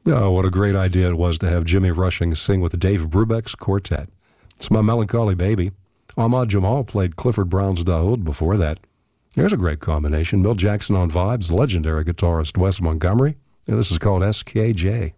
Oh, what a great idea it was to have Jimmy Rushing sing with Dave Brubeck's quartet. It's My Melancholy Baby. Ahmad Jamal played Clifford Brown's Daoud before that. There's a great combination. Milt Jackson on vibes, legendary guitarist Wes Montgomery. And this is called SKJ.